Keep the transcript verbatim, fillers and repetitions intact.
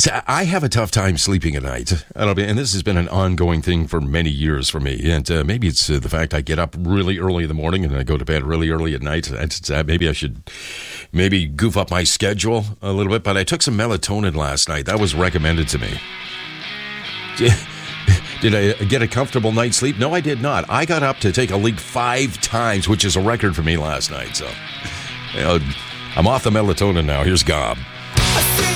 See, I have a tough time sleeping at night. I don't, and this has been an ongoing thing for many years for me. And uh, maybe it's uh, the fact I get up really early in the morning and I go to bed really early at night. It's, uh, maybe I should maybe goof up my schedule a little bit. But I took some melatonin last night. That was recommended to me. Did I get a comfortable night's sleep? No, I did not. I got up to take a leak five times, which is a record for me last night. So, you know, I'm off the melatonin now. Here's Gob.